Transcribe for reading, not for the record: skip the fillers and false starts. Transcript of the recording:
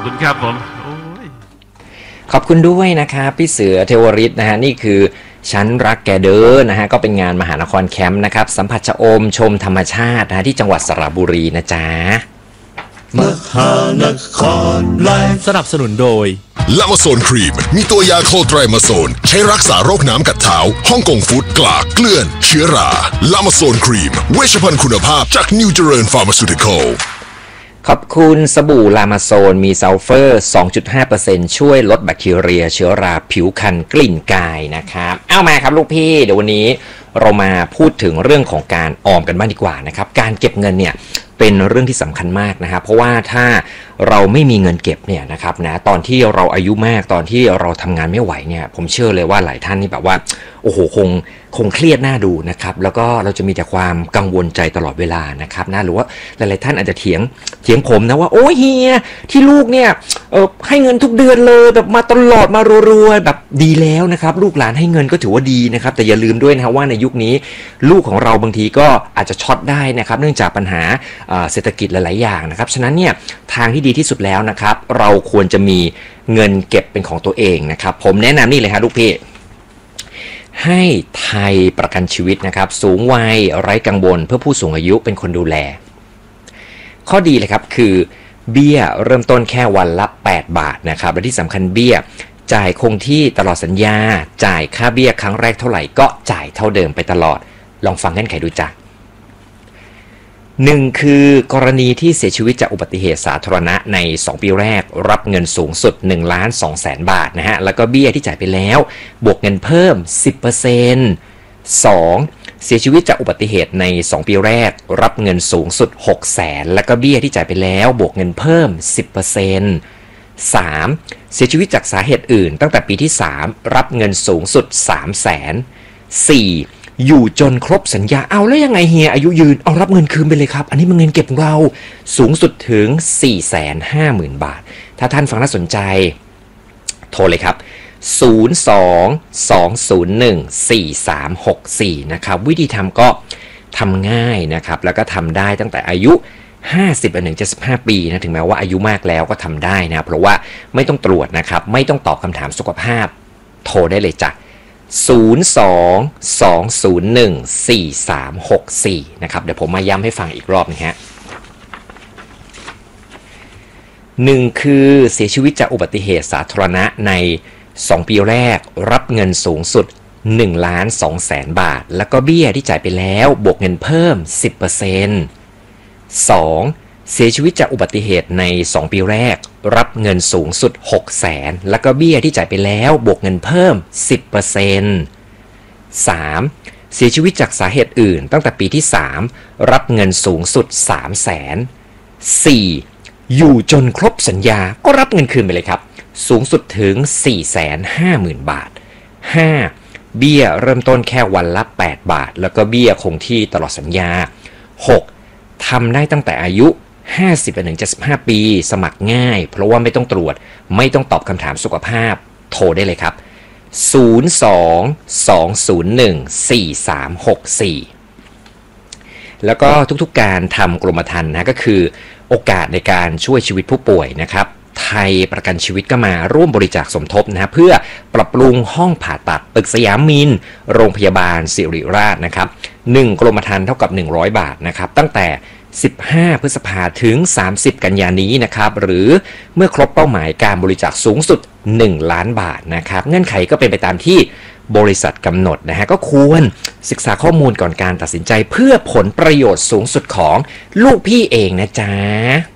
คุณครับผมขอบคุณด้วยนะครับพี่เสือเทวริศนะฮะนี่คือฉันรักแกเด้อนะฮะก็เป็นงานมหานครแคมป์นะครับสัมผัสชะอมชมธรรมชาตินะที่จังหวัดสระบุรีนะจ๊ะมหานครไลฟ์สนับสนุนโดยลามาโซนครีมมีตัวยาโคไตรมาโซนใช้รักษาโรคน้ำกัดเท้าฮ่องกงฟู้ดกลากเกลื่อนเชื้อราลามาโซนครีมเวชภัณฑ์คุณภาพจากนิวเจริญฟาร์มาซูติคอลขอบคุณสบู่ลามาโซนมีซัลเฟอร์ 2.5% ช่วยลดแบคทีเรียเชื้อราผิวคันกลิ่นกายนะครับเอามาครับลูกพี่เดี๋ยววันนี้เรามาพูดถึงเรื่องของการออมกันบ้างดีกว่านะครับการเก็บเงินเนี่ยเป็นเรื่องที่สำคัญมากนะครับเพราะว่าถ้าเราไม่มีเงินเก็บเนี่ยนะครับนะตอนที่เราอายุมากตอนที่เราทำงานไม่ไหวเนี่ยผมเชื่อเลยว่าหลายท่านนี่แบบว่าโอ้โหคงเครียดน่าดูนะครับแล้วก็เราจะมีแต่ความกังวลใจตลอดเวลานะครับนะหรือว่าหลายๆท่านอาจจะเถียงผมนะว่าโอ้ยเฮียที่ลูกเนี่ยให้เงินทุกเดือนเลยแบบมาตลอดมารัวๆแบบดีแล้วนะครับลูกหลานให้เงินก็ถือว่าดีนะครับแต่อย่าลืมด้วยนะว่าในยุคนี้ลูกของเราบางทีก็อาจจะช็อตได้นะครับเนื่องจากปัญหาเศรษฐกิจหลายๆอย่างนะครับฉะนั้นเนี่ยทางที่ดีที่สุดแล้วนะครับเราควรจะมีเงินเก็บเป็นของตัวเองนะครับผมแนะนำนี่เลยครับลูกพี่ให้ไทยประกันชีวิตนะครับสูงวัยไร้กังวลเพื่อผู้สูงอายุเป็นคนดูแลข้อดีเลยครับคือเบี้ยเริ่มต้นแค่วันละ8 บาทนะครับและที่สำคัญเบี้ยจ่ายคงที่ตลอดสัญญาจ่ายค่าเบี้ยครั้งแรกเท่าไหร่ก็จ่ายเท่าเดิมไปตลอดลองฟังเงื่อนไขดูจ้ะ1คือกรณีที่เสียชีวิตจากอุบัติเหตุสาธารณะใน2ปีแรกรับเงินสูงสุด 1,200,000 บาทนะฮะแล้วก็เบี้ยที่จ่ายไปแล้วบวกเงินเพิ่ม 10% 2เสียชีวิตจากอุบัติเหตุใน2ปีแรกรับเงินสูงสุด 600,000แล้วก็เบี้ยที่จ่ายไปแล้วบวกเงินเพิ่ม 10% 3เสียชีวิตจากสาเหตุอื่นตั้งแต่ปีที่3รับเงินสูงสุด 300,000 4อยู่จนครบสัญญาเอาแล้วยังไงเฮียอายุยืนเอารับเงินคืนไปเลยครับอันนี้มันเงินเก็บของเราสูงสุดถึง 450,000 บาทถ้าท่านฟังน่าสนใจโทรเลยครับ02-201-4364นะครับวิธีทำก็ทำง่ายนะครับแล้วก็ทำได้ตั้งแต่อายุ50-75 ปีนะถึงแม้ว่าอายุมากแล้วก็ทำได้นะเพราะว่าไม่ต้องตรวจนะครับไม่ต้องตอบคำถามสุขภาพโทรได้เลยจ้ะ02-201-4364นะครับเดี๋ยวผมมาย้ำให้ฟังอีกรอบนึงฮะ1คือเสียชีวิตจากอุบัติเหตุสาธารณะใน2ปีแรกรับเงินสูงสุด 1,200,000 บาทแล้วก็เบี้ยที่จ่ายไปแล้วบวกเงินเพิ่ม 10% 2เสียชีวิตจากอุบัติเหตุใน2ปีแรกรับเงินสูงสุด 600,000แล้วก็เบี้ยที่จ่ายไปแล้วบวกเงินเพิ่ม 10% 3เสียชีวิตจากสาเหตุอื่นตั้งแต่ปีที่3รับเงินสูงสุด 300,000 4อยู่จนครบสัญญาก็รับเงินคืนไปเลยครับสูงสุดถึง 450,000 บาท 5เบี้ยเริ่มต้นแค่วันละ8 บาทแล้วก็เบี้ยคงที่ตลอดสัญญา 6ทำได้ตั้งแต่อายุ50-75 ปีสมัครง่ายเพราะว่าไม่ต้องตรวจไม่ต้องตอบคำถามสุขภาพโทรได้เลยครับ02-201-4364แล้วก็ทุกๆการทำกรมธรรม์นะก็คือโอกาสในการช่วยชีวิตผู้ป่วยนะครับไทยประกันชีวิตก็มาร่วมบริจาคสมทบนะเพื่อปรับปรุงห้องผ่าตัดตึกสยามมินทร์โรงพยาบาลศิริราชนะครับ1กรมธรรม์เท่ากับ100 บาทนะครับตั้งแต่15พฤษภาถึง30กันยายนนี้นะครับหรือเมื่อครบเป้าหมายการบริจาคสูงสุด1 ล้านบาทนะครับเงื่อนไขก็เป็นไปตามที่บริษัทกำหนดนะฮะก็ควรศึกษาข้อมูลก่อนการตัดสินใจเพื่อผลประโยชน์สูงสุดของลูกพี่เองนะจ๊ะ